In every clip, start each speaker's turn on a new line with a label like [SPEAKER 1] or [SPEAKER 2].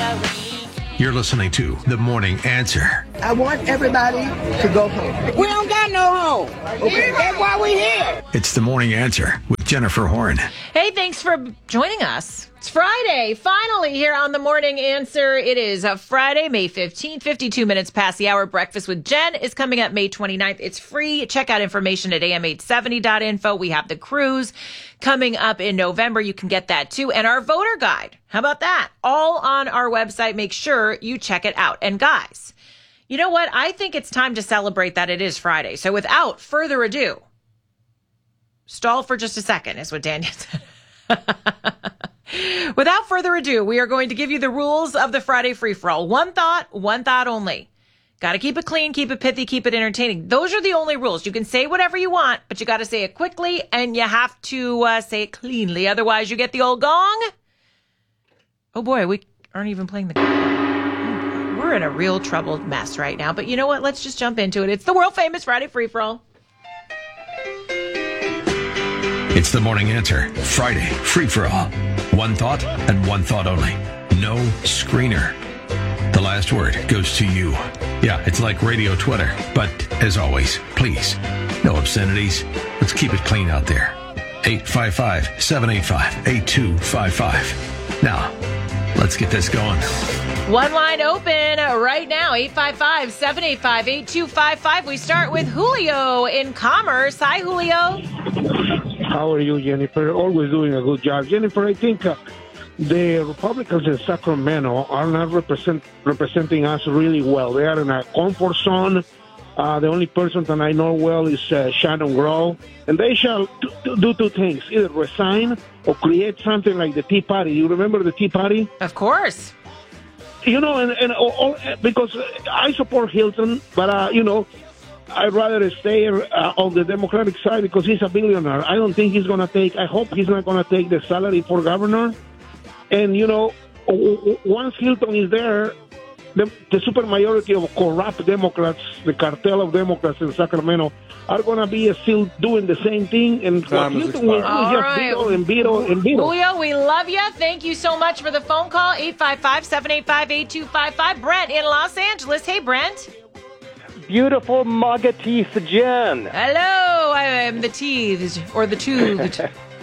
[SPEAKER 1] You're listening to The Morning Answer.
[SPEAKER 2] I want everybody to go home. We don't got no home. Okay, that's why we're here.
[SPEAKER 1] It's The Morning Answer with Jennifer Horn.
[SPEAKER 3] Hey, thanks for joining us. It's Friday, finally, here on The Morning Answer. It is Friday, May 15th, 52 minutes past the hour. Breakfast with Jen is coming up May 29th. It's free. Check out information at am870.info. We have the cruise coming up in November. You can get that too. And our voter guide. How about that? All on our website. Make sure you check it out. And guys, you know what? I think it's time to celebrate that it is Friday. So without further ado, stall for just a second is what Daniel said. Without further ado, we are going to give you the rules of the Friday free-for-all. One thought only. Got to keep it clean, keep it pithy, keep it entertaining. Those are the only rules. You can say whatever you want, but you got to say it quickly and you have to say it cleanly. Otherwise, you get the old gong. Oh boy, we aren't even playing the gong. We're in a real troubled mess right now. But you know what? Let's just jump into it. It's the world-famous Friday free-for-all.
[SPEAKER 1] It's The Morning Answer, Friday, free-for-all. One thought and one thought only. No screener. The last word goes to you. Yeah, it's like radio Twitter. But as always, please, no obscenities. Let's keep it clean out there. 855-785-8255. Now, let's get this going.
[SPEAKER 3] One line open right now, 855-785-8255. We start with Julio in Commerce. Hi, Julio.
[SPEAKER 4] How are you, Jennifer? Always doing a good job. Jennifer, I think the Republicans in Sacramento are not representing us really well. They are in a comfort zone. The only person that I know well is Shannon Grow. And they shall do two things, either resign or create something like the Tea Party. You remember the Tea Party?
[SPEAKER 3] Of course.
[SPEAKER 4] You know, because I support Hilton, but, I'd rather stay on the Democratic side because he's a billionaire. I don't think he's going to I hope he's not going to take the salary for governor. And, once Hilton is there, the supermajority of corrupt Democrats, the cartel of Democrats in Sacramento, are going to be still doing the same thing. And what Hilton will do is just veto and veto.
[SPEAKER 3] Julio, we love you. Thank you so much for the phone call. 855-785-8255. Brent in Los Angeles. Hey, Brent.
[SPEAKER 5] Beautiful MAGA teeth, Jen.
[SPEAKER 3] Hello, I am the teeth, or the tooth.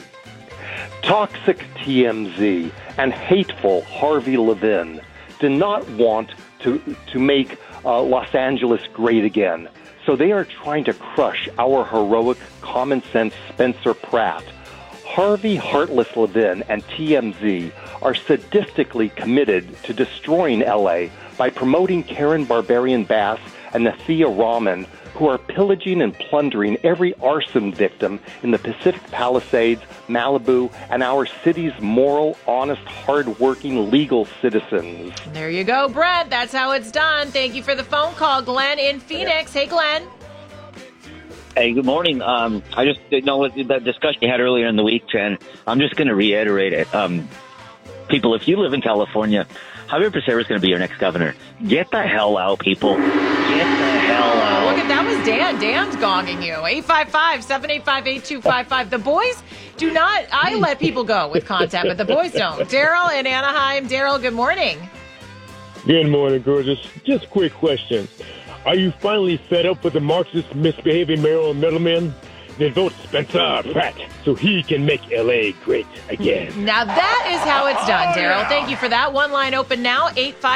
[SPEAKER 5] Toxic TMZ and hateful Harvey Levin did not want to make Los Angeles great again. So they are trying to crush our heroic, common-sense Spencer Pratt. Harvey Heartless Levin and TMZ are sadistically committed to destroying L.A. by promoting Karen Barbarian Bass and Nathia Rahman, who are pillaging and plundering every arson victim in the Pacific Palisades, Malibu, and our city's moral, honest, hard-working, legal citizens.
[SPEAKER 3] There you go, Brent. That's how it's done. Thank you for the phone call. Glenn in Phoenix. Hey, Glenn.
[SPEAKER 6] Hey, good morning. I just know what that discussion you had earlier in the week, Jen. I'm just going to reiterate it. People, if you live in California, Javier Becerra is going to be your next governor. Get the hell out, people. Get the hell out.
[SPEAKER 3] Look at that was Dan. Dan's gonging you. 855-785-8255. The boys do not. I let people go with content, but the boys don't. Daryl in Anaheim. Daryl, good morning.
[SPEAKER 7] Good morning, gorgeous. Just a quick question. Are you finally fed up with the Marxist misbehaving Mayoral middleman? Then vote Spencer Pratt so he can make L.A. great again.
[SPEAKER 3] Now that is how it's done, Daryl. Thank you for that. One line open now,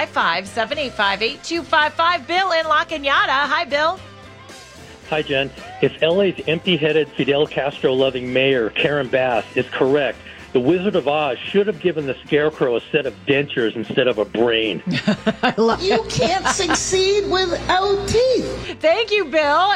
[SPEAKER 3] 855-785-8255. Bill in La Cañada. Hi, Bill.
[SPEAKER 8] Hi, Jen. If L.A.'s empty-headed Fidel Castro-loving mayor, Karen Bass, is correct, the Wizard of Oz should have given the Scarecrow a set of dentures instead of a brain.
[SPEAKER 2] You can't succeed without teeth.
[SPEAKER 3] Thank you, Bill.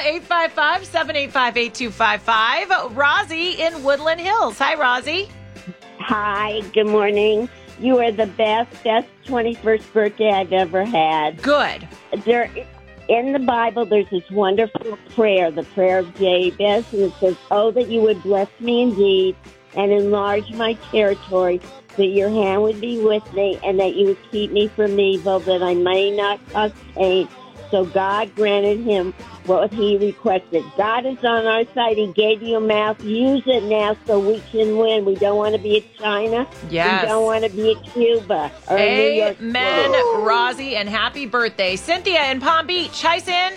[SPEAKER 3] 855-785-8255. Rosie in Woodland Hills. Hi, Rosie.
[SPEAKER 9] Hi, good morning. You are the best 21st birthday I've ever had.
[SPEAKER 3] Good.
[SPEAKER 9] In the Bible, there's this wonderful prayer, the prayer of Jabez, and it says, "Oh, that you would bless me indeed and enlarge my territory, that your hand would be with me, and that you would keep me from evil, that I may not cause pain So God granted him what he requested. God is on our side. He gave you a mouth. Use it now so we can win. We don't want to be at China.
[SPEAKER 3] Yes.
[SPEAKER 9] We don't want to be at Cuba or New York City.
[SPEAKER 3] Amen, Rosie, and happy birthday. Cynthia in Palm Beach. Hi, Cyn.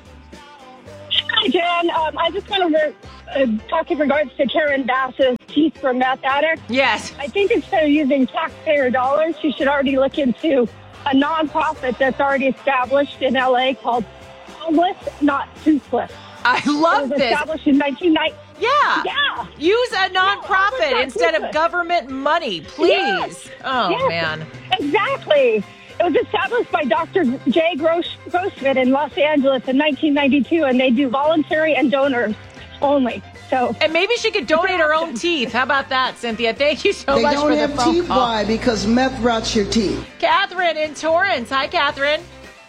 [SPEAKER 10] Hi, Jen. I just want to talk in regards to Karen Bass's teeth for meth addicts.
[SPEAKER 3] Yes.
[SPEAKER 10] I think instead of using taxpayer dollars, she should already look into a nonprofit that's already established in L.A. called Homeless Not Toothless.
[SPEAKER 3] I love
[SPEAKER 10] it was
[SPEAKER 3] this.
[SPEAKER 10] Established in 1990.
[SPEAKER 3] Yeah. Use a nonprofit instead of government money, please.
[SPEAKER 10] Yes.
[SPEAKER 3] Oh,
[SPEAKER 10] Yes.
[SPEAKER 3] man.
[SPEAKER 10] Exactly. It was established by Dr. Jay Grossman in Los Angeles in 1992, and they do voluntary and donors only. So,
[SPEAKER 3] and maybe she could donate her own teeth. How about that, Cynthia? Thank you so much for the phone call.
[SPEAKER 2] They don't have teeth. Why? Because meth rots your teeth.
[SPEAKER 3] Catherine in Torrance. Hi, Catherine.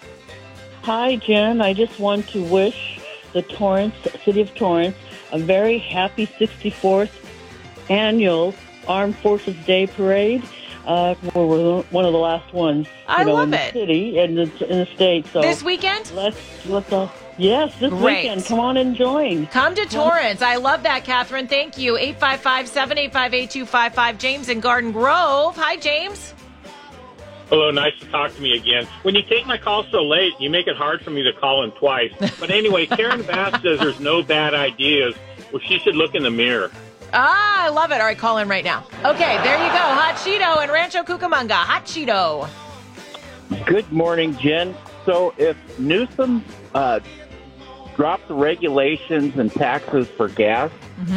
[SPEAKER 11] Hi, Jen. I just want to wish the city of Torrance a very happy 64th annual Armed Forces Day Parade. We're one of the last ones,
[SPEAKER 3] love
[SPEAKER 11] in the
[SPEAKER 3] it.
[SPEAKER 11] city and in the state. So
[SPEAKER 3] This weekend?
[SPEAKER 11] Let's all. Yes, this weekend. Come on and join.
[SPEAKER 3] Come to Torrance. I love that, Catherine. Thank you. 855-785-8255. James in Garden Grove. Hi, James.
[SPEAKER 7] Hello, nice to talk to me again. When you take my call so late, you make it hard for me to call in twice. But anyway, Karen Bass says there's no bad ideas. Well, she should look in the mirror.
[SPEAKER 3] I love it. All right, call in right now. Okay, there you go. Hot Cheeto and Rancho Cucamonga. Hot Cheeto.
[SPEAKER 12] Good morning, Jen. So if Newsom dropped the regulations and taxes for gas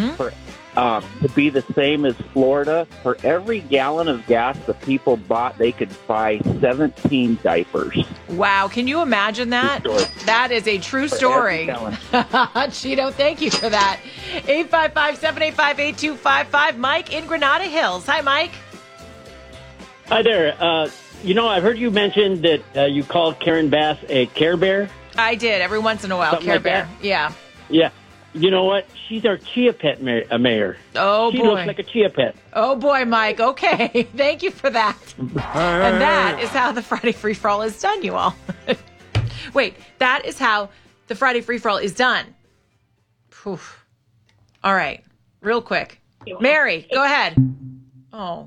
[SPEAKER 12] to be the same as Florida, for every gallon of gas the people bought, they could buy 17 diapers.
[SPEAKER 3] Wow, can you imagine that? That is a true story. Cheeto, thank you for that. 855-785-8255. Mike in Granada Hills. Hi, Mike.
[SPEAKER 13] Hi there. I've heard you mention that you called Karen Bass a Care Bear.
[SPEAKER 3] I did every once in a while.
[SPEAKER 13] Something
[SPEAKER 3] Care
[SPEAKER 13] like
[SPEAKER 3] Bear.
[SPEAKER 13] that?
[SPEAKER 3] Yeah.
[SPEAKER 13] Yeah. You know what? She's our Chia Pet mayor.
[SPEAKER 3] Oh,
[SPEAKER 13] she
[SPEAKER 3] boy.
[SPEAKER 13] looks like a Chia Pet.
[SPEAKER 3] Oh, boy, Mike. Okay. Thank you for that. And that is how the Friday Free-For-All is done, you all. Wait, that is how the Friday Free-For-All is done. Whew. All right. Real quick. Mary, go ahead. Oh.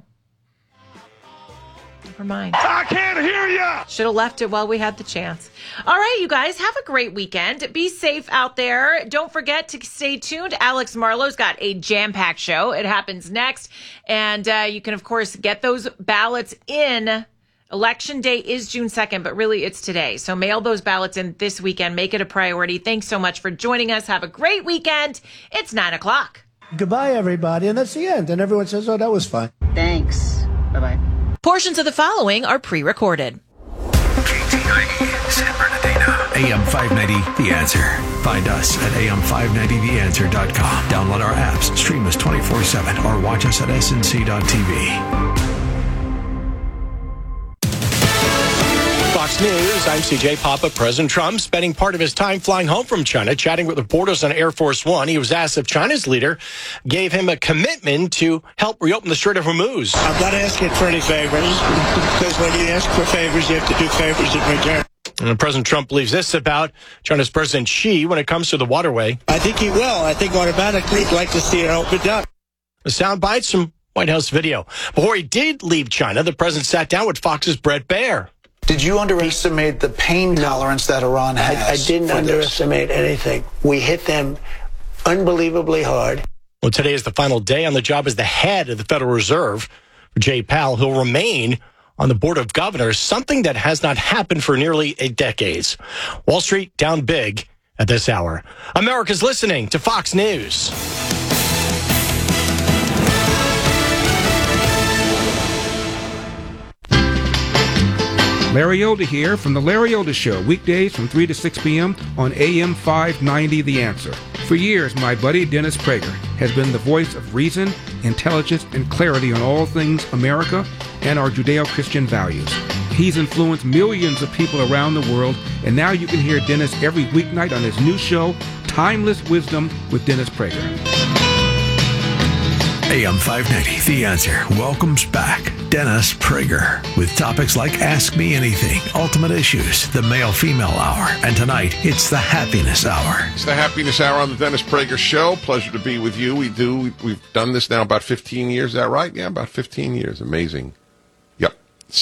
[SPEAKER 3] Never mind.
[SPEAKER 14] I can't hear ya!
[SPEAKER 3] Should have left it while we had the chance. All right, you guys, have a great weekend. Be safe out there. Don't forget to stay tuned. Alex Marlowe's got a jam-packed show. It happens next. And you can, of course, get those ballots in. Election Day is June 2nd, but really it's today. So mail those ballots in this weekend. Make it a priority. Thanks so much for joining us. Have a great weekend. It's 9 o'clock.
[SPEAKER 15] Goodbye, everybody. And that's the end. And everyone says, oh, that was fun.
[SPEAKER 2] Thanks. Bye-bye.
[SPEAKER 3] Portions of the following are pre-recorded.
[SPEAKER 1] KTIE San Bernardino. AM 590, The Answer. Find us at am590theanswer.com. Download our apps, stream us 24/7, or watch us at snc.tv.
[SPEAKER 16] Fox News, I'm CJ Papa. President Trump spending part of his time flying home from China, chatting with reporters on Air Force One. He was asked if China's leader gave him a commitment to help reopen the Strait of Hormuz.
[SPEAKER 17] I'm not asking for any favors, because when you ask for favors, you have to do favors in return.
[SPEAKER 16] And President Trump believes this about China's President Xi when it comes to the waterway.
[SPEAKER 17] I think he will. I think automatically he'd like to see it opened up.
[SPEAKER 16] The sound bites from White House video. Before he did leave China, the president sat down with Fox's Bret Baier.
[SPEAKER 18] Did you underestimate the pain tolerance that Iran has?
[SPEAKER 17] I didn't underestimate anything. We hit them unbelievably hard.
[SPEAKER 16] Well, today is the final day on the job as the head of the Federal Reserve. For Jay Powell, he'll remain on the Board of Governors, something that has not happened for nearly a decade. Wall Street down big at this hour. America's listening to Fox News.
[SPEAKER 19] Larry Elder here from The Larry Elder Show, weekdays from 3 to 6 p.m. on AM 590 The Answer. For years, my buddy Dennis Prager has been the voice of reason, intelligence, and clarity on all things America and our Judeo-Christian values. He's influenced millions of people around the world, and now you can hear Dennis every weeknight on his new show, Timeless Wisdom with Dennis Prager.
[SPEAKER 1] AM 590, The Answer, welcomes back Dennis Prager with topics like Ask Me Anything, Ultimate Issues, the Male-Female Hour, and tonight it's the Happiness Hour.
[SPEAKER 14] It's the Happiness Hour on the Dennis Prager Show. Pleasure to be with you. We've done this now about 15 years. Is that right? Yeah, about 15 years. Amazing. Yep.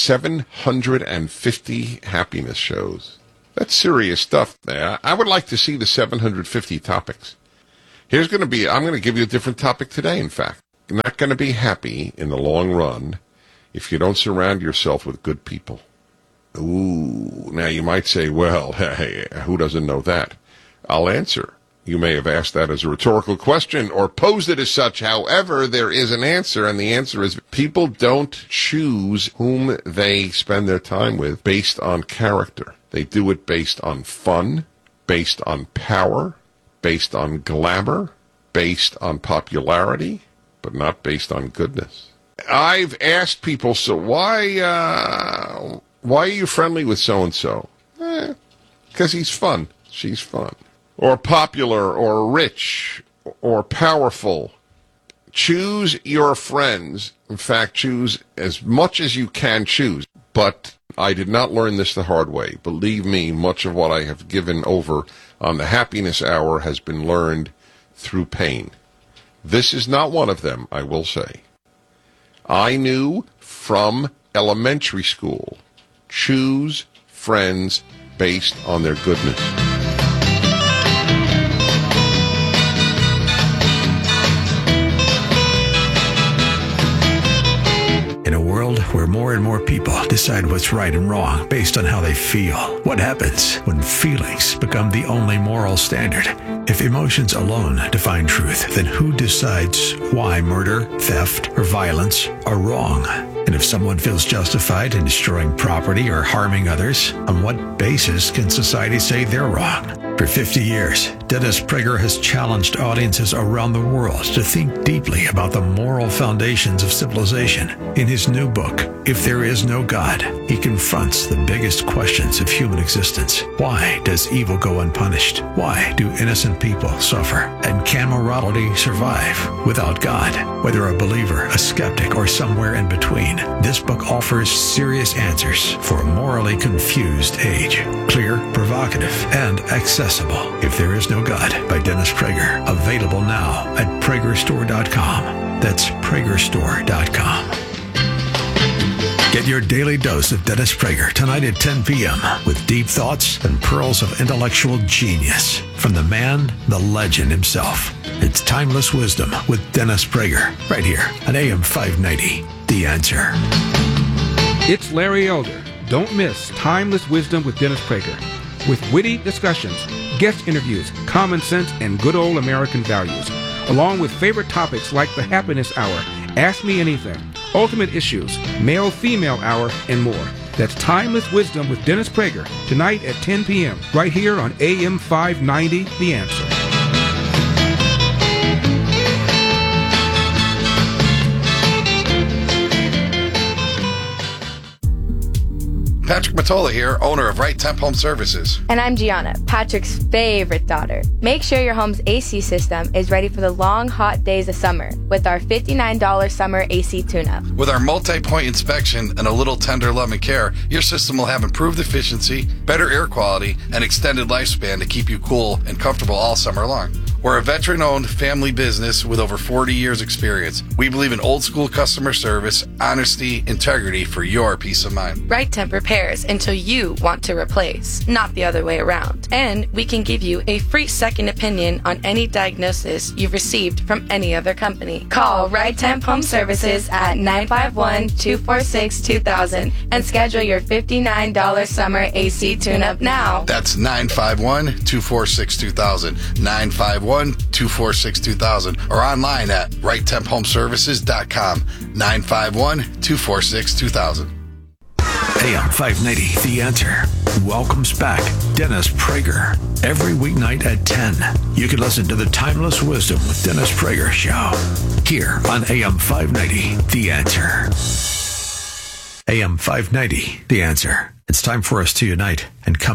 [SPEAKER 14] 750 happiness shows. That's serious stuff there. I would like to see the 750 topics. I'm going to give you a different topic today, in fact. You're not going to be happy in the long run if you don't surround yourself with good people. Ooh, now you might say, well, hey, who doesn't know that? I'll answer. You may have asked that as a rhetorical question or posed it as such. However, there is an answer, and the answer is people don't choose whom they spend their time with based on character. They do it based on fun, based on power, based on glamour, based on popularity, but not based on goodness. I've asked people, so why are you friendly with so-and-so? Because he's fun. She's fun. Or popular, or rich, or powerful. Choose your friends. In fact, choose as much as you can choose. But I did not learn this the hard way. Believe me, much of what I have given over on the Happiness Hour has been learned through pain. This is not one of them, I will say. I knew from elementary school, choose friends based on their goodness.
[SPEAKER 1] In a world where more and more people decide what's right and wrong based on how they feel, what happens when feelings become the only moral standard? If emotions alone define truth, then who decides why murder, theft, or violence are wrong? And if someone feels justified in destroying property or harming others, on what basis can society say they're wrong? For 50 years, Dennis Prager has challenged audiences around the world to think deeply about the moral foundations of civilization. In his new book, If There Is No God, he confronts the biggest questions of human existence. Why does evil go unpunished? Why do innocent people suffer? And can morality survive without God? Whether a believer, a skeptic, or somewhere in between, this book offers serious answers for a morally confused age. Clear, provocative, and accessible. If There Is No God by Dennis Prager. Available now at PragerStore.com. That's PragerStore.com. Get your daily dose of Dennis Prager tonight at 10 p.m. with deep thoughts and pearls of intellectual genius from the man, the legend himself. It's Timeless Wisdom with Dennis Prager right here on AM 590, The Answer.
[SPEAKER 19] It's Larry Elder. Don't miss Timeless Wisdom with Dennis Prager. With witty discussions, guest interviews, common sense, and good old American values, along with favorite topics like the Happiness Hour, Ask Me Anything, Ultimate Issues, Male-Female Hour, and more. That's Timeless Wisdom with Dennis Prager, tonight at 10 p.m., right here on AM 590, The Answer.
[SPEAKER 20] Patrick Matola here, owner of Right Temp Home Services.
[SPEAKER 21] And I'm Gianna, Patrick's favorite daughter. Make sure your home's AC system is ready for the long, hot days of summer with our $59 summer AC tune-up.
[SPEAKER 20] With our multi-point inspection and a little tender love and care, your system will have improved efficiency, better air quality, and extended lifespan to keep you cool and comfortable all summer long. We're a veteran-owned family business with over 40 years experience. We believe in old-school customer service, honesty, integrity for your peace of mind.
[SPEAKER 21] Right Temp repairs until you want to replace, not the other way around. And we can give you a free second opinion on any diagnosis you've received from any other company. Call Right Temp Home Services at 951-246-2000 and schedule your $59 summer AC tune-up now.
[SPEAKER 20] That's 951-246-2000, 951-246-2000, or online at righttemphomeservices.com, 951-246-2000.
[SPEAKER 1] AM 590, The Answer, welcomes back Dennis Prager. Every weeknight at 10, you can listen to the Timeless Wisdom with Dennis Prager show here on AM 590, The Answer. AM 590, The Answer. It's time for us to unite and come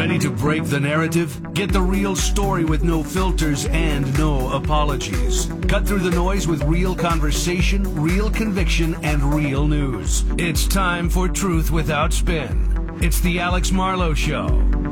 [SPEAKER 4] Ready to break the narrative? Get the real story with no filters and no apologies. Cut through the noise with real conversation, real conviction, and real news. It's time for Truth Without Spin. It's the Alex Marlowe Show.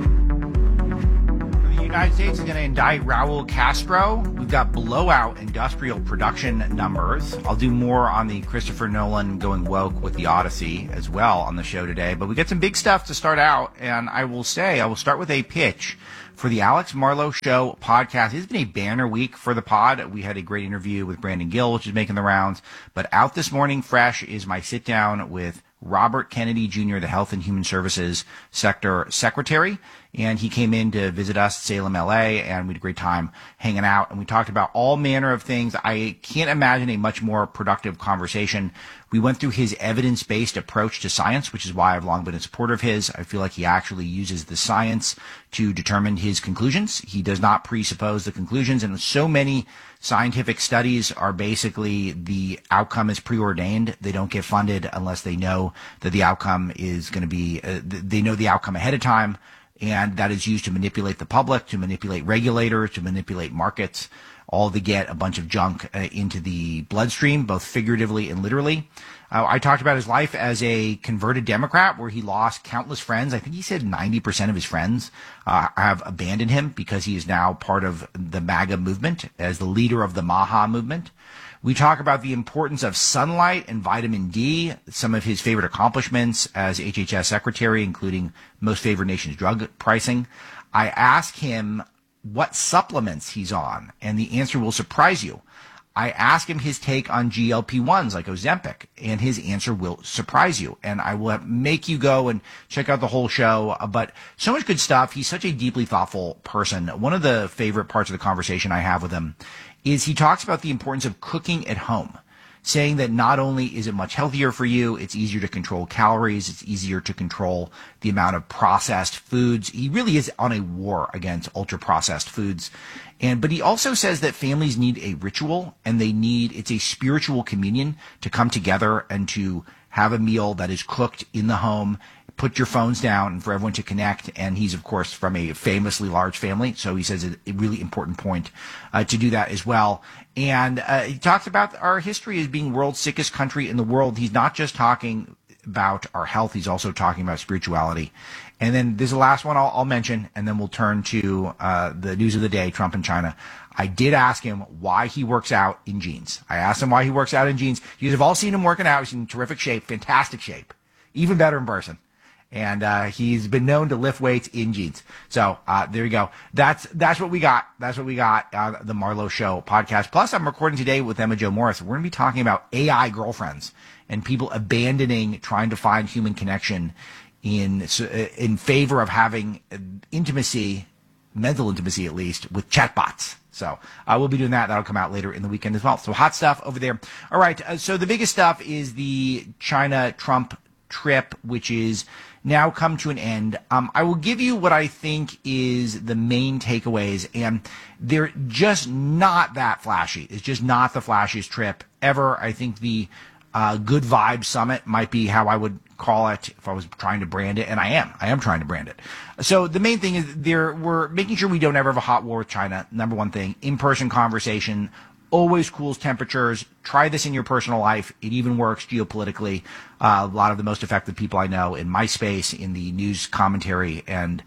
[SPEAKER 22] The United States is going to indict Raul Castro. We've got blowout industrial production numbers. I'll do more on the Christopher Nolan going woke with the Odyssey as well on the show today. But we got some big stuff to start out, and I will start with a pitch for the Alex Marlowe Show podcast. It's been a banner week for the pod. We had a great interview with Brandon Gill, which is making the rounds. But out this morning, fresh, is my sit down with Robert Kennedy Jr., the Health and Human Services Sector Secretary. And he came in to visit us at Salem, LA, and we had a great time hanging out. And we talked about all manner of things. I can't imagine a much more productive conversation. We went through his evidence-based approach to science, which is why I've long been a supporter of his. I feel like he actually uses the science to determine his conclusions. He does not presuppose the conclusions. And so many scientific studies are basically the outcome is preordained. They don't get funded unless they know that the outcome is going to be, they know the outcome ahead of time. And that is used to manipulate the public, to manipulate regulators, to manipulate markets, all to get a bunch of junk into the bloodstream, both figuratively and literally. I talked about his life as a converted Democrat where he lost countless friends. I think he said 90% of his friends have abandoned him because he is now part of the MAGA movement as the leader of the Maha movement. We talk about the importance of sunlight and vitamin D, some of his favorite accomplishments as HHS secretary, including most favored nations drug pricing. I ask him what supplements he's on, and the answer will surprise you. I ask him his take on GLP-1s like Ozempic, and his answer will surprise you. And I will make you go and check out the whole show. But so much good stuff. He's such a deeply thoughtful person. One of the favorite parts of the conversation I have with him is he talks about the importance of cooking at home, saying that not only is it much healthier for you, it's easier to control calories, it's easier to control the amount of processed foods. He really is on a war against ultra-processed foods. But he also says that families need a ritual, and it's a spiritual communion to come together and to have a meal that is cooked in the home. Put your phones down and for everyone to connect. And he's, of course, from a famously large family. So he says a really important point to do that as well. And he talks about our history as being world's sickest country in the world. He's not just talking about our health. He's also talking about spirituality. And then there's the last one I'll mention, and then we'll turn to the news of the day, Trump and China. I did ask him why he works out in jeans. I asked him why he works out in jeans. You guys have all seen him working out. He's in terrific shape, fantastic shape, even better in person. And he's been known to lift weights in jeans. So there you go. That's what we got. That's what we got on the Marlowe Show podcast. Plus, I'm recording today with Emma Jo Morris. We're going to be talking about AI girlfriends and people abandoning trying to find human connection in favor of having intimacy, mental intimacy at least, with chatbots. So we'll be doing that. That'll come out later in the weekend as well. So hot stuff over there. All right. So the biggest stuff is the China-Trump trip, which is now come to an end. I will give you what I think is the main takeaways, and they're just not that flashy. It's just not the flashiest trip ever. I think the Good Vibes Summit might be how I would call it if I was trying to brand it, and I am trying to brand it. So the main thing is we're making sure we don't ever have a hot war with China. Number one thing, in-person conversation always cools temperatures. Try this in your personal life. It even works geopolitically. A lot of the most effective people I know in my space, in the news commentary, and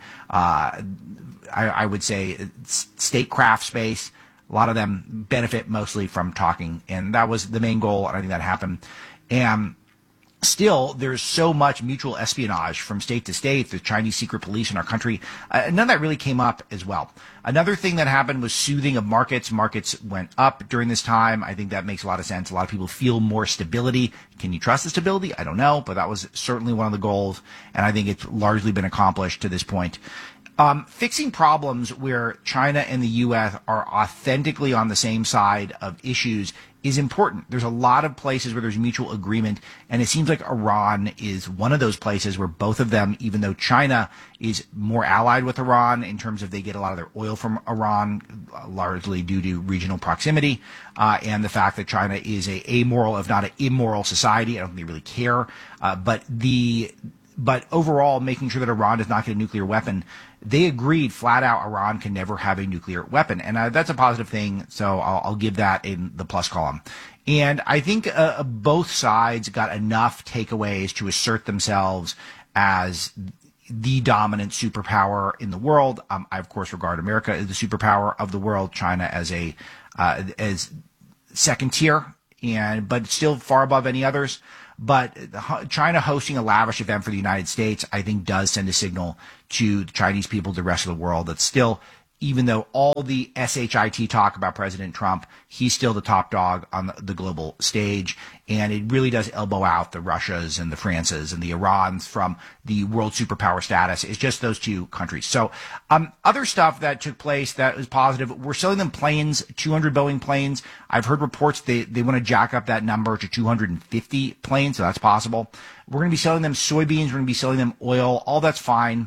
[SPEAKER 22] I would say statecraft space, a lot of them benefit mostly from talking. And that was the main goal, and I think that happened. And still, there's so much mutual espionage from state to state, the Chinese secret police in our country. None of that really came up as well. Another thing that happened was soothing of markets. Markets went up during this time. I think that makes a lot of sense. A lot of people feel more stability. Can you trust the stability? I don't know, but that was certainly one of the goals, and I think it's largely been accomplished to this point. Fixing problems where China and the U.S. are authentically on the same side of issues is important. There's a lot of places where there's mutual agreement, and it seems like Iran is one of those places where both of them, even though China is more allied with Iran in terms of they get a lot of their oil from Iran, largely due to regional proximity, and the fact that China is a amoral, if not an immoral society. I don't think they really care. But but overall, making sure that Iran does not get a nuclear weapon, they agreed flat out Iran can never have a nuclear weapon. And that's a positive thing, so I'll give that in the plus column. And I think both sides got enough takeaways to assert themselves as the dominant superpower in the world. I, of course, regard America as the superpower of the world, China as as second tier, but still far above any others. But China hosting a lavish event for the United States, I think, does send a signal to the Chinese people, the rest of the world, that still, even though all the SHIT talk about President Trump, he's still the top dog on the global stage. And it really does elbow out the Russias and the Frances and the Irans from the world superpower status. It's just those two countries. So other stuff that took place that was positive, we're selling them planes, 200 Boeing planes. I've heard reports they want to jack up that number to 250 planes, so that's possible. We're going to be selling them soybeans. We're going to be selling them oil. All that's fine.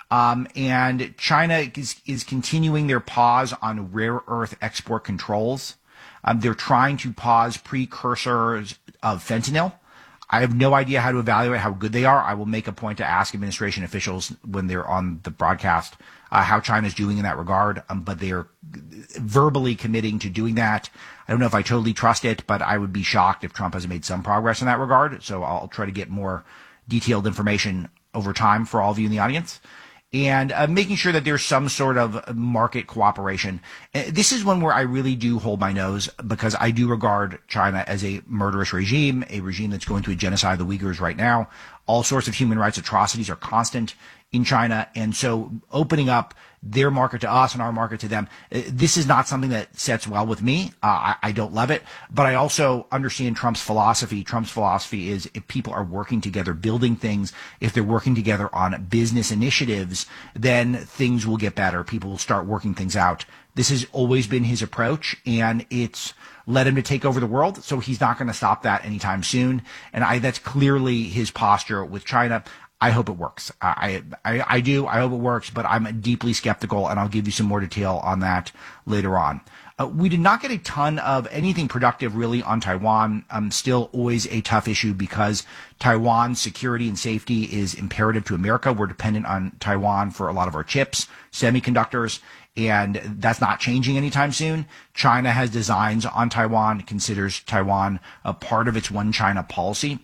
[SPEAKER 22] And China is continuing their pause on rare earth export controls. They're trying to pause precursors of fentanyl. I have no idea how to evaluate how good they are. I will make a point to ask administration officials when they're on the broadcast how China's doing in that regard. But they are verbally committing to doing that. I don't know if I totally trust it, but I would be shocked if Trump has made some progress in that regard. So I'll try to get more detailed information over time for all of you in the audience. And making sure that there's some sort of market cooperation. This is one where I really do hold my nose, because I do regard China as a murderous regime, a regime that's going to genocide the Uyghurs right now. All sorts of human rights atrocities are constant in China. And so opening up their market to us and our market to them, this is not something that sets well with me. I don't love it, but I also understand Trump's philosophy. Trump's philosophy is if people are working together, building things, if they're working together on business initiatives, then things will get better. People will start working things out. This has always been his approach, and it's led him to take over the world. So he's not going to stop that anytime soon. And that's clearly his posture with China. I hope it works. I do. I hope it works, but I'm deeply skeptical, and I'll give you some more detail on that later on. We did not get a ton of anything productive really on Taiwan. Still always a tough issue because Taiwan's security and safety is imperative to America. We're dependent on Taiwan for a lot of our chips, semiconductors, and that's not changing anytime soon. China has designs on Taiwan, considers Taiwan a part of its one China policy.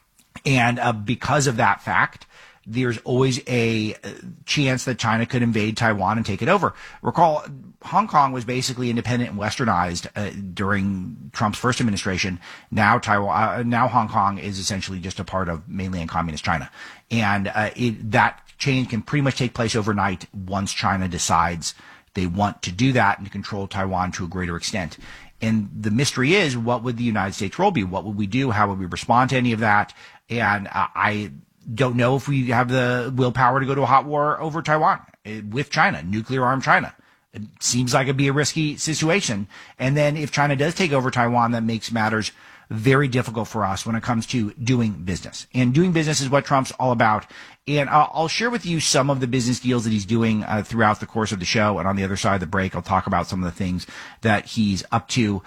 [SPEAKER 22] And because of that fact, there's always a chance that China could invade Taiwan and take it over. Recall, Hong Kong was basically independent and westernized during Trump's first administration. Now Hong Kong is essentially just a part of mainland communist China. And that change can pretty much take place overnight once China decides they want to do that and to control Taiwan to a greater extent. And the mystery is, what would the United States role be? What would we do? How would we respond to any of that? And I don't know if we have the willpower to go to a hot war over Taiwan with China, nuclear armed China. It seems like it'd be a risky situation. And then if China does take over Taiwan, that makes matters very difficult for us when it comes to doing business. And doing business is what Trump's all about. And I'll share with you some of the business deals that he's doing throughout the course of the show. And on the other side of the break, I'll talk about some of the things that he's up to.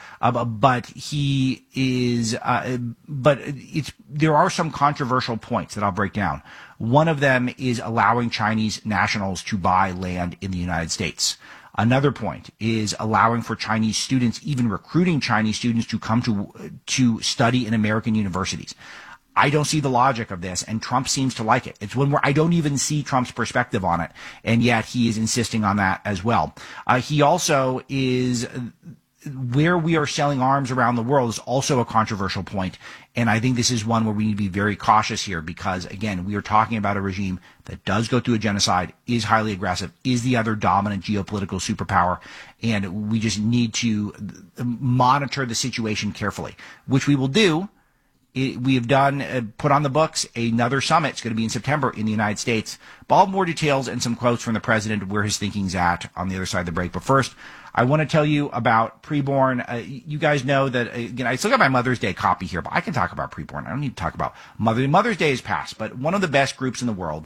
[SPEAKER 22] There are some controversial points that I'll break down. One of them is allowing Chinese nationals to buy land in the United States. Another point is allowing for Chinese students, even recruiting Chinese students to come to study in American universities. I don't see the logic of this, and Trump seems to like it. It's one where I don't even see Trump's perspective on it, and yet he is insisting on that as well. He also is, where we are selling arms around the world is also a controversial point, and I think this is one where we need to be very cautious here because, again, we are talking about a regime that does go through a genocide, is highly aggressive, is the other dominant geopolitical superpower, and we just need to monitor the situation carefully, which we will do. We have done, put on the books another summit. It's going to be in September in the United States. But I'll have more details and some quotes from the president where his thinking's at on the other side of the break. But first, I want to tell you about Preborn. You guys know that, again, I still got my Mother's Day copy here, but I can talk about Preborn. I don't need to talk about Mother's Day is past, but one of the best groups in the world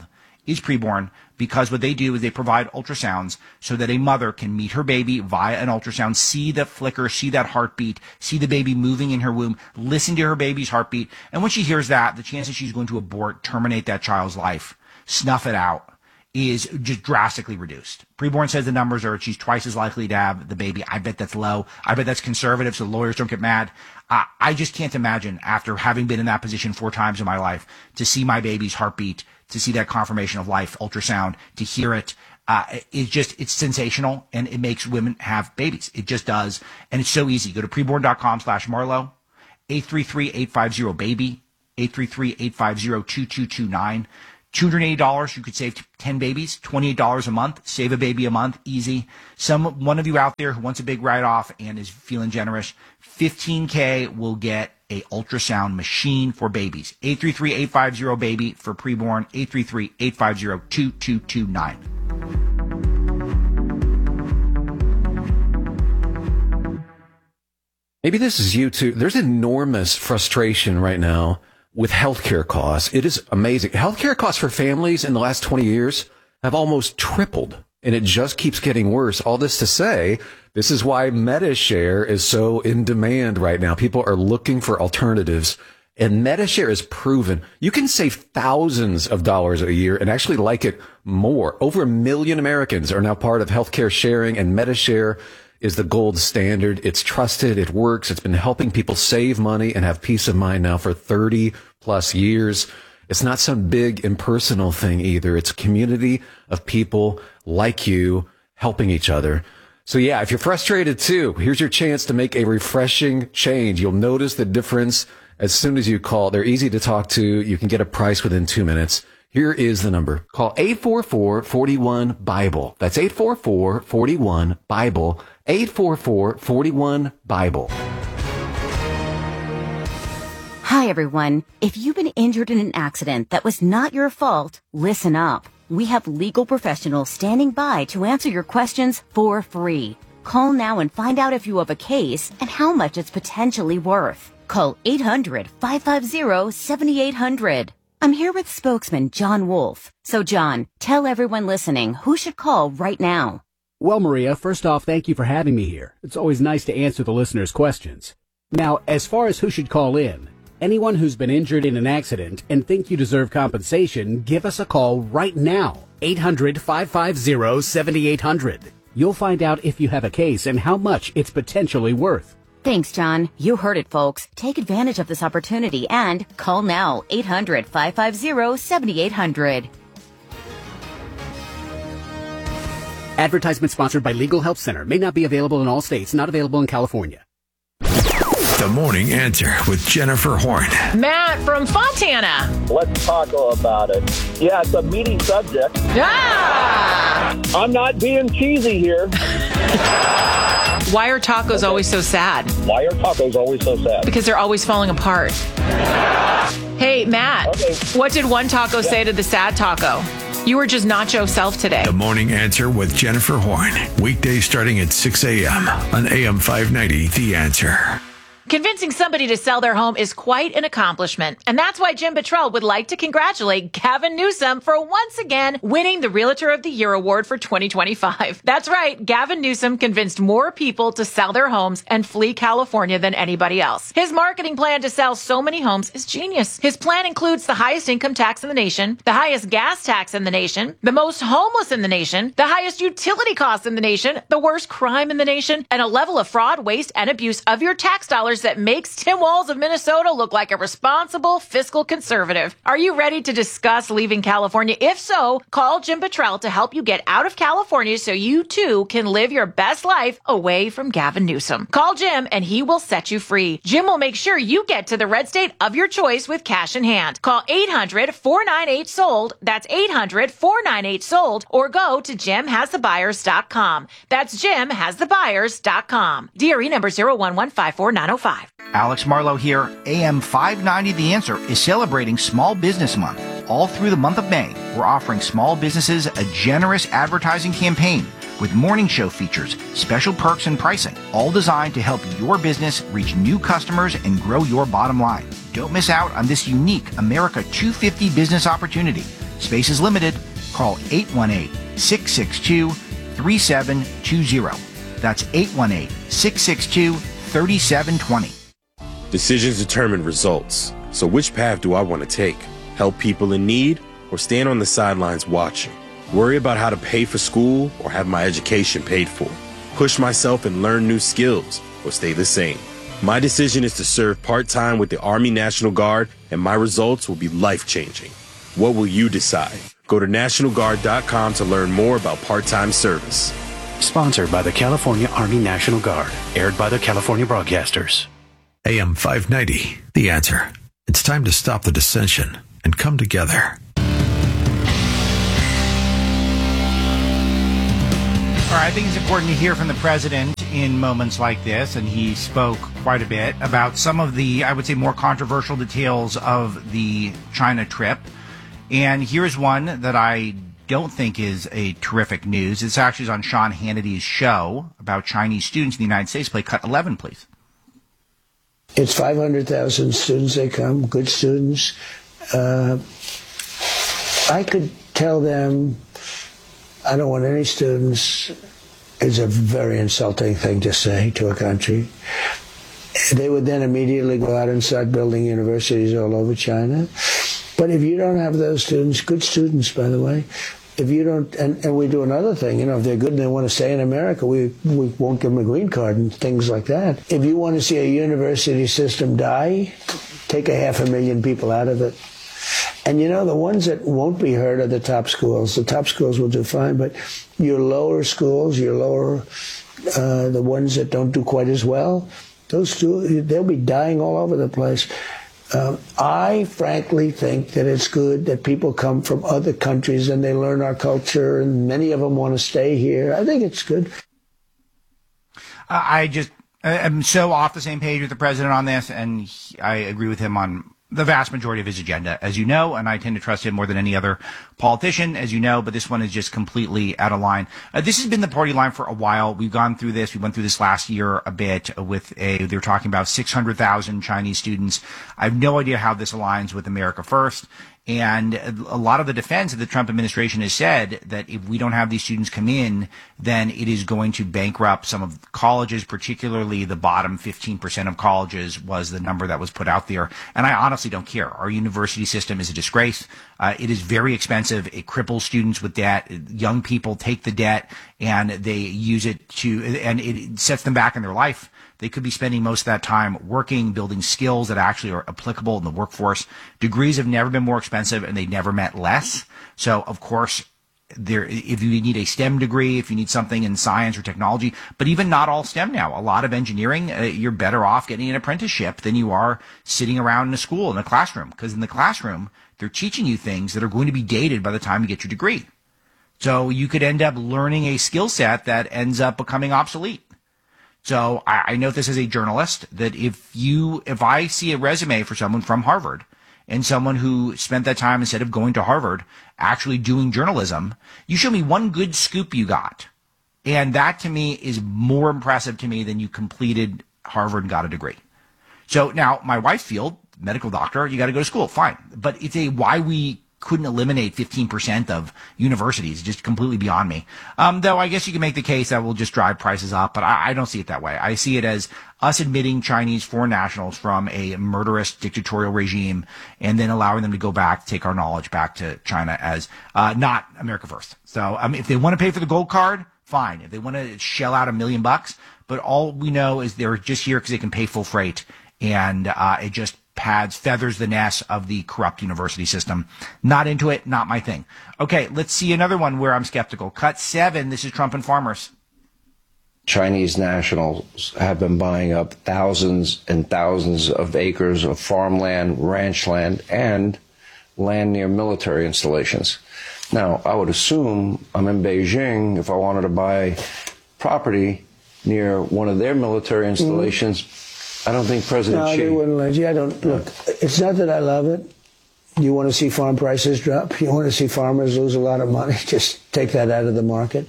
[SPEAKER 22] is Preborn, because what they do is they provide ultrasounds so that a mother can meet her baby via an ultrasound, see the flicker, see that heartbeat, see the baby moving in her womb, listen to her baby's heartbeat. And when she hears that, the chances she's going to abort, terminate that child's life, snuff it out, is just drastically reduced. Preborn says the numbers are she's twice as likely to have the baby. I bet that's low. I bet that's conservative, so lawyers don't get mad. I just can't imagine, after having been in that position 4 times in my life, to see my baby's heartbeat, to see that confirmation of life, ultrasound, to hear it. It's sensational, and it makes women have babies. It just does. And it's so easy. Go to preborn.com/Marlowe, 833-850-BABY, 833-850-2229. $280, you could save 10 babies, $28 a month, save a baby a month, easy. One of you out there who wants a big write-off and is feeling generous, $15K will get a ultrasound machine for babies. 833-850-BABY for Preborn, 833-850-2229.
[SPEAKER 5] Maybe this is you too. There's enormous frustration right now with healthcare costs. It is amazing. Healthcare costs for families in the last 20 years have almost tripled, and it just keeps getting worse. All this to say, this is why MediShare is so in demand right now. People are looking for alternatives, and MediShare is proven. You can save thousands of dollars a year and actually like it more. Over 1 million Americans are now part of healthcare sharing, and MediShare is the gold standard. It's trusted. It works. It's been helping people save money and have peace of mind now for 30 plus years. It's not some big impersonal thing either. It's a community of people like you helping each other. So yeah, if you're frustrated too, here's your chance to make a refreshing change. You'll notice the difference as soon as you call. They're easy to talk to. You can get a price within 2 minutes. Here is the number. Call 844-41-BIBLE. That's 844-41-BIBLE. 844-41-BIBLE.
[SPEAKER 6] Hi, everyone. If you've been injured in an accident that was not your fault, listen up. We have legal professionals standing by to answer your questions for free. Call now and find out if you have a case and how much it's potentially worth. Call 800-550-7800. I'm here with spokesman John Wolf. So, John, tell everyone listening who should call right now.
[SPEAKER 23] Well, Maria, first off, thank you for having me here. It's always nice to answer the listeners' questions. Now, as far as who should call in, anyone who's been injured in an accident and think you deserve compensation, give us a call right now. 800-550-7800. You'll find out if you have a case and how much it's potentially worth.
[SPEAKER 6] Thanks, John. You heard it, folks. Take advantage of this opportunity and call now. 800-550-7800.
[SPEAKER 23] Advertisement sponsored by Legal Help Center. May not be available in all states. Not available in California.
[SPEAKER 1] The Morning Answer with Jennifer Horn.
[SPEAKER 3] Matt from Fontana.
[SPEAKER 24] Let's talk about it. Yeah, it's a meaty subject.
[SPEAKER 3] Ah!
[SPEAKER 24] I'm not being cheesy here.
[SPEAKER 3] Why are tacos always so sad?
[SPEAKER 24] Why are tacos always so sad?
[SPEAKER 3] Because they're always falling apart. Hey, Matt, What did one taco say to the sad taco? You were just not yourself today.
[SPEAKER 1] The Morning Answer with Jennifer Horn. Weekdays starting at 6 a.m. on AM 590, The Answer.
[SPEAKER 3] Convincing somebody to sell their home is quite an accomplishment, and that's why Jim Buttrell would like to congratulate Gavin Newsom for once again winning the Realtor of the Year award for 2025. That's right, Gavin Newsom convinced more people to sell their homes and flee California than anybody else. His marketing plan to sell so many homes is genius. His plan includes the highest income tax in the nation, the highest gas tax in the nation, the most homeless in the nation, the highest utility costs in the nation, the worst crime in the nation, and a level of fraud, waste, and abuse of your tax dollars that makes Tim Walz of Minnesota look like a responsible fiscal conservative. Are you ready to discuss leaving California? If so, call Jim Buttrell to help you get out of California so you too can live your best life away from Gavin Newsom. Call Jim and he will set you free. Jim will make sure you get to the red state of your choice with cash in hand. Call 800-498-SOLD. That's 800-498-SOLD, or go to jimhasthebuyers.com. That's jimhasthebuyers.com. DRE number 0115490.
[SPEAKER 22] Alex Marlowe here. AM 590 The Answer is celebrating Small Business Month. All through the month of May, we're offering small businesses a generous advertising campaign with morning show features, special perks, and pricing, all designed to help your business reach new customers and grow your bottom line. Don't miss out on this unique America 250 business opportunity. Space is limited, Call 818-662-3720. That's 818-662-3720.
[SPEAKER 8] Decisions determine results. So which path do I want to take? Help people in need or stand on the sidelines watching? Worry about how to pay for school or have my education paid for? Push myself and learn new skills or stay the same? My decision is to serve part-time with the Army National Guard, and my results will be life-changing. What will you decide? Go to NationalGuard.com to learn more about part-time service.
[SPEAKER 9] Sponsored by the California Army National Guard. Aired by the California Broadcasters.
[SPEAKER 1] AM 590, The Answer. It's time to stop the dissension and come together.
[SPEAKER 22] All right, I think it's important to hear from the president in moments like this, and he spoke quite a bit about some of the, I would say, more controversial details of the China trip. And here's one that I don't think is a terrific news. It's actually on Sean Hannity's show about Chinese students in the United States. Play cut 11, please.
[SPEAKER 15] It's 500,000 students. They come, good students. I could tell them, I don't want any students. It's a very insulting thing to say to a country. They would then immediately go out and start building universities all over China. But if you don't have those students, good students, by the way, if you don't, and we do another thing, if they're good and they want to stay in America, we won't give them a green card and things like that. If you want to see a university system die, take 500,000 people out of it. And the ones that won't be hurt are the top schools. The top schools will do fine, but your lower schools, the ones that don't do quite as well, they'll be dying all over the place. I frankly think that it's good that people come from other countries and they learn our culture, and many of them want to stay here. I think it's good.
[SPEAKER 22] I'm so off the same page with the president on this, and I agree with him on the vast majority of his agenda, as you know, and I tend to trust him more than any other politician, as you know, but this one is just completely out of line. This has been the party line for a while. We've gone through this. We went through this last year a bit they were talking about 600,000 Chinese students. I have no idea how this aligns with America First. And a lot of the defense of the Trump administration has said that if we don't have these students come in, then it is going to bankrupt some of the colleges, particularly the bottom 15% of colleges was the number that was put out there. And I honestly don't care. Our university system is a disgrace. It is very expensive. It cripples students with debt. Young people take the debt and they use it and it sets them back in their life. They could be spending most of that time working, building skills that actually are applicable in the workforce. Degrees have never been more expensive, and they never meant less. So, of course, if you need a STEM degree, if you need something in science or technology, but even not all STEM now. A lot of engineering, you're better off getting an apprenticeship than you are sitting around in a school, in a classroom. Because in the classroom, they're teaching you things that are going to be dated by the time you get your degree. So you could end up learning a skill set that ends up becoming obsolete. So I note this as a journalist that if I see a resume for someone from Harvard and someone who spent that time instead of going to Harvard actually doing journalism, you show me one good scoop you got. And that to me is more impressive to me than you completed Harvard and got a degree. So now my wife's field, medical doctor, you got to go to school. Fine. But it's why we couldn't eliminate 15% of universities, just completely beyond me. Though I guess you can make the case that will just drive prices up, but I don't see it that way. I see it as us admitting Chinese foreign nationals from a murderous dictatorial regime and then allowing them to go back, take our knowledge back to China as not America First. So if they want to pay for the gold card, fine. If they want to shell out $1 million, but all we know is they're just here because they can pay full freight, and it just feathers the nest of the corrupt university system. Not into it, not my thing. Okay, let's see another one where I'm skeptical. Cut 7, this is Trump and farmers.
[SPEAKER 10] Chinese nationals have been buying up thousands and thousands of acres of farmland, ranch land, and land near military installations. Now, I would assume I'm in Beijing. If I wanted to buy property near one of their military installations, I don't think President Xi...
[SPEAKER 15] No, they wouldn't let you. Look, it's not that I love it. You want to see farm prices drop? You want to see farmers lose a lot of money? Just take that out of the market.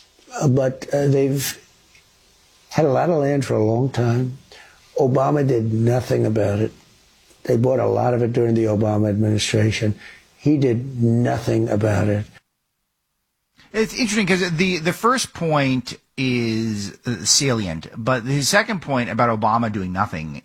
[SPEAKER 15] But they've had a lot of land for a long time. Obama did nothing about it. They bought a lot of it during the Obama administration. He did nothing about it.
[SPEAKER 22] It's interesting because the first point is salient, but the second point about Obama doing nothing,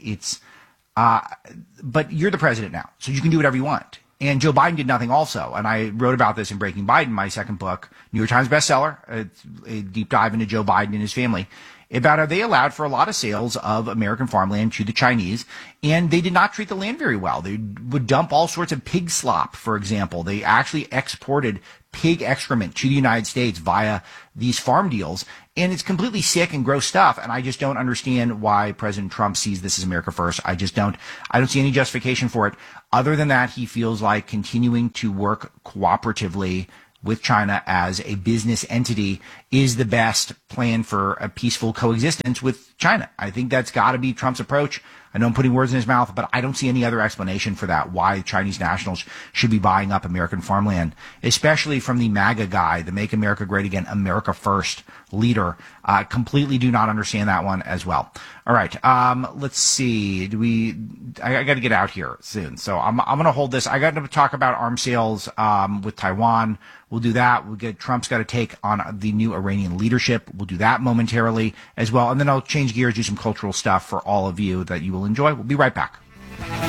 [SPEAKER 22] but you're the president now, so you can do whatever you want. And Joe Biden did nothing also. And I wrote about this in Breaking Biden, my second book, New York Times bestseller, a deep dive into Joe Biden and his family, about how they allowed for a lot of sales of American farmland to the Chinese, and they did not treat the land very well. They would dump all sorts of pig slop, for example. They actually exported pig excrement to the United States via these farm deals. And it's completely sick and gross stuff. And I just don't understand why President Trump sees this as America first. I don't see any justification for it. Other than that, he feels like continuing to work cooperatively with China as a business entity is the best plan for a peaceful coexistence with China. I think that's got to be Trump's approach. I know I'm putting words in his mouth, but I don't see any other explanation for that, why Chinese nationals should be buying up American farmland, especially from the MAGA guy, the Make America Great Again, America First leader. Completely do not understand that one as well. All right. Let's see. I got to get out here soon. So I'm going to hold this. I got to talk about arms sales, with Taiwan. We'll do that. Trump's got to take on the new Iranian leadership. We'll do that momentarily as well. And then I'll change gears, do some cultural stuff for all of you that you will enjoy. We'll be right back.